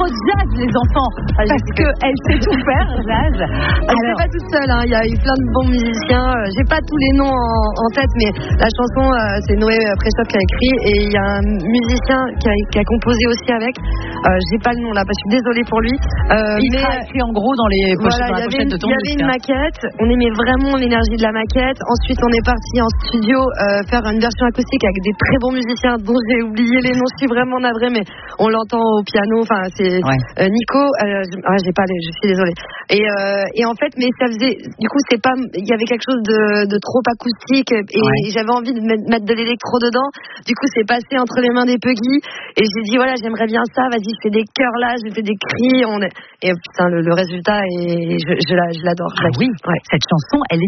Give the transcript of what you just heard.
trop de Jazz, les enfants, parce qu'elle sait tout faire, Jazz. Elle n'est pas toute seule, hein. Il y a eu plein de bons musiciens. J'ai pas tous les noms en tête, mais la chanson, c'est Noé Préchoff qui a écrit, et il y a un musicien qui a composé aussi avec. J'ai pas le nom là, parce que je suis désolée pour lui. Il sera écrit en gros dans les pochettes, voilà, de ton disque. Il y avait une maquette, on aimait vraiment l'énergie de la maquette. Ensuite, on est parti en studio faire une version acoustique avec des très bons musiciens dont j'ai oublié les noms. Je suis vraiment navrée, mais on l'entend au piano. Enfin, c'est Nico. Je suis désolée. Et en fait, mais ça faisait, du coup, il y avait quelque chose de trop acoustique, et j'avais envie de mettre de l'électro dedans. Du coup, c'est passé entre les mains des Puggy, et j'ai dit voilà, j'aimerais bien ça. Vas-y, je fais des chœurs là, je fais des cris. Et putain, le résultat, je l'adore. Ah oui, cette chanson, elle est